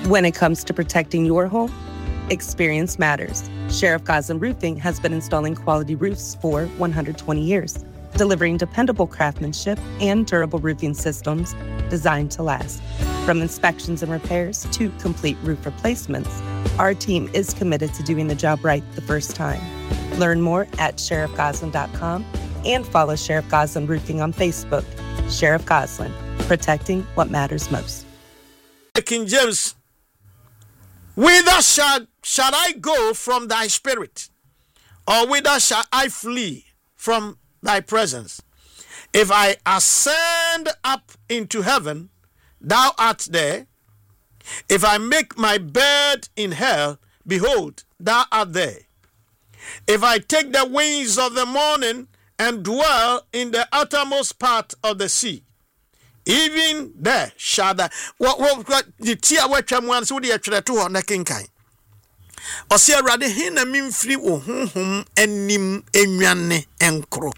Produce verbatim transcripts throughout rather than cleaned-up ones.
When it comes to protecting your home, experience matters. Sheriff Goslin Roofing has been installing quality roofs for one hundred twenty years, delivering dependable craftsmanship and durable roofing systems designed to last. From inspections and repairs to complete roof replacements, our team is committed to doing the job right the first time. Learn more at sheriff goslin dot com and follow Sheriff Goslin Roofing on Facebook. Sheriff Goslin, protecting what matters most. King James, whither shall, shall I go from thy spirit? Or whither shall I flee from thy presence? If I ascend up into heaven, thou art there. If I make my bed in hell, behold, thou art there. If I take the wings of the morning and dwell in the uttermost part of the sea, even there shall the what what the tia wetwa mu anso de atwere to ho na kenkan ose awrade hin na mimfiri wo honhom anim enwane enkro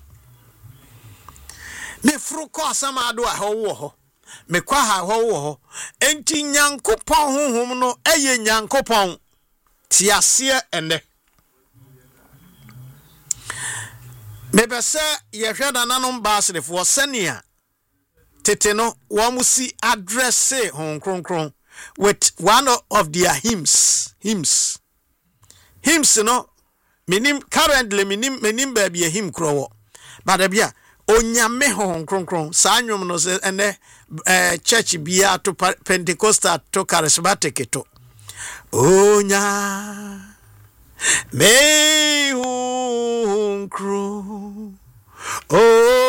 me fruko asama do a ho wo ho me kwa ha ho wo ho enti nyankopon honhom no eye nyankopon tiase ene me bese ye hweda nanom baasrefo senia Tete no wamusi address hon kron kron with one of their hymns hymns hymns no minim currently minim minim baby a hymn krowo but bia onyame hon kron kron sa nwom no se ene eh church bia to Pentecostal to charismatic to onya me hon kron oh